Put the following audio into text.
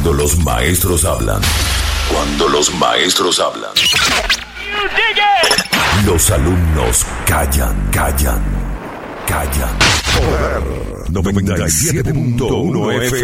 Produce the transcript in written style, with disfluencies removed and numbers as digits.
Cuando los maestros hablan. Cuando los maestros hablan. Los alumnos callan. Poder 97.1 FM.